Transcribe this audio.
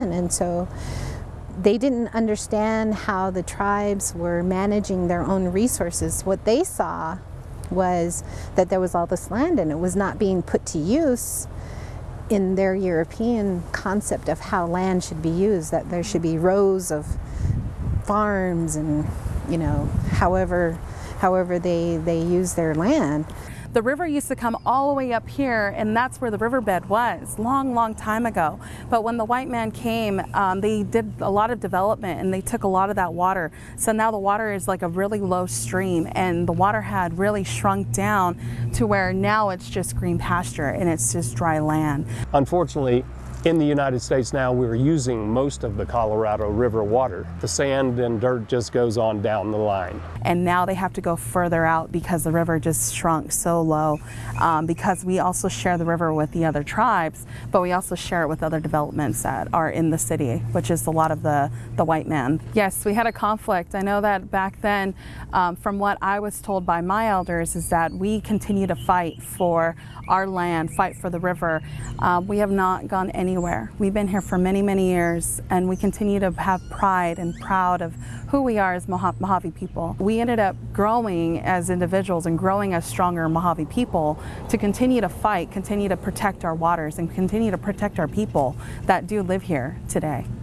And so they didn't understand how the tribes were managing their own resources. What they saw was that there was all this land and it was not being put to use in their European concept of how land should be used, that there should be rows of farms and, you know, however they use their land. The river used to come all the way up here, and that's where the riverbed was, long time ago. But when the white man came, they did a lot of development and they took a lot of that water. So now the water is like a really low stream, and the water had really shrunk down to where now it's just green pasture and it's just dry land. Unfortunately, in the United States now, we're using most of the Colorado River water. The sand and dirt just goes on down the line. And now they have to go further out because the river just shrunk so low, because we also share the river with the other tribes, but we also share it with other developments that are in the city, which is a lot of the white man. Yes, we had a conflict. I know that back then, from what I was told by my elders, is that we continue to fight for our land, fight for the river. We have not gone anywhere. We've been here for many years, and we continue to have pride and proud of who we are as Mojave people. We ended up growing as individuals and growing as stronger Mojave people to continue to fight, continue to protect our waters, and continue to protect our people that do live here today.